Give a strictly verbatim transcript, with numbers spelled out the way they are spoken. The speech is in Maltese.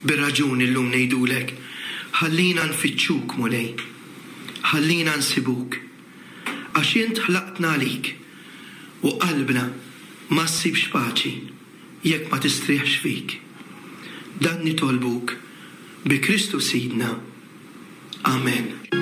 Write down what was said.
Bir-raġuni llum ngħidulek, ħallina nfittxuk mulej, ħallina nsibuk, għax int ħlaqtna għalik u qalbna ma ssibx paċi jekk ma tistrieħx fik. Dan nitolbuk bi Kristu Sidna. Amen.